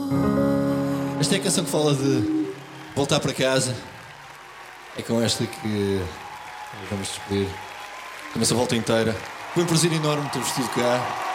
Esta é a canção que fala de voltar para casa. É com esta que vamos despedir. Começa a volta inteira. Foi um prazer enorme ter-vos tido cá.